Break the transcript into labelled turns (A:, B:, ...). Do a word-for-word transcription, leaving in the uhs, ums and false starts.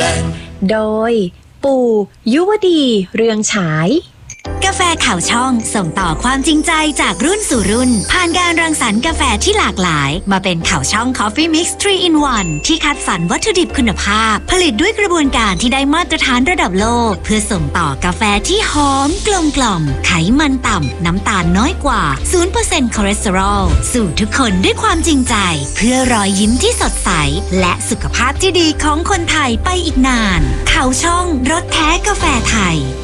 A: โดยปู่ยุวดีเรืองฉาย
B: กาแฟข่าวช่องส่งต่อความจริงใจจากรุ่นสู่รุ่นผ่านการรังสรรค์กาแฟที่หลากหลายมาเป็นข่าวช่อง Coffee Mix ทรี อิน วัน ที่คัดสรรวัตถุดิบคุณภาพผลิตด้วยกระบวนการที่ได้มาตรฐานระดับโลกเพื่อส่งต่อกาแฟที่หอมกลมกล่อมไขมันต่ำน้ำตาลน้อยกว่า ศูนย์เปอร์เซ็นต์ คอเลสเตอรอลสู่ทุกคนด้วยความจริงใจเพื่อรอยยิ้มที่สดใสและสุขภาพที่ดีของคนไทยไปอีกนานข่าวช่องรสแท้กาแฟไทย